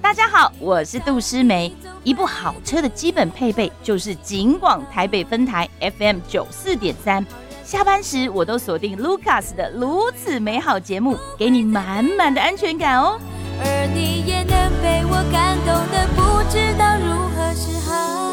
大家好，我是杜诗梅。一部好车的基本配备就是警广台北分台 FM94.3，下班时我都锁定 Lucas 的如此美好节目，给你满满的安全感哦。 而你也能被我感动的不知道如何是好。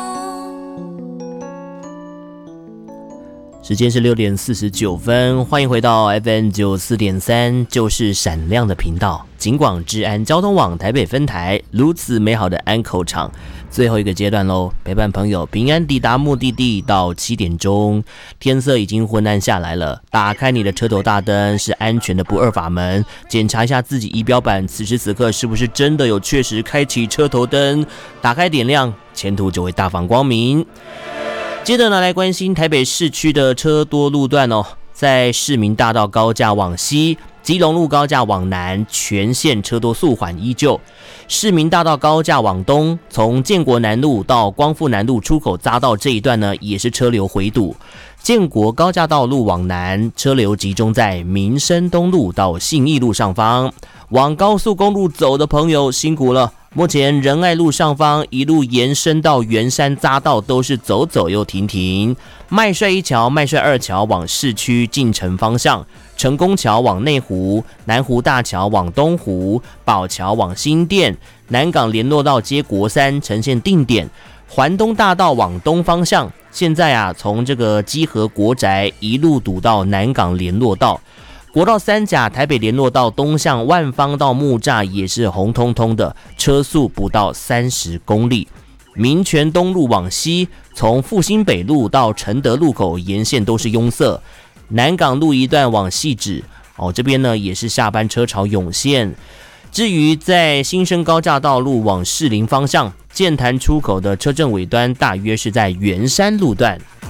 时间是6点49分，欢迎回到 FM94.3，就是闪亮的频道，警广治安交通网台北分台，如此美好的安口场，最后一个阶段咯，陪伴朋友平安抵达目的地到7点钟，天色已经昏暗下来了，打开你的车头大灯是安全的不二法门，检查一下自己仪表板，此时此刻是不是真的有确实开启车头灯，打开点亮，前途就会大放光明。接着呢，来关心台北市区的车多路段哦，在市民大道高架往西、基隆路高架往南，全线车多速缓依旧。市民大道高架往东，从建国南路到光复南路出口匝道这一段呢，也是车流回堵。建国高架道路往南，车流集中在民生东路到信义路上方。往高速公路走的朋友辛苦了。目前仁爱路上方一路延伸到圆山匝道都是走走又停停，麦帅一桥、麦帅二桥往市区进城方向，成功桥往内湖，南湖大桥往东湖，宝桥往新店，南港联络道接国三呈现定点，环东大道往东方向，现在从这个基河国宅一路堵到南港联络道。国道三甲台北联络道东向万方到木栅也是红彤彤的，车速不到30公里。民权东路往西，从复兴北路到承德路口沿线都是拥塞。南港路一段往汐止，这边呢也是下班车潮涌现。至于在新生高架道路往士林方向，剑潭出口的车阵尾端大约是在圆山路段。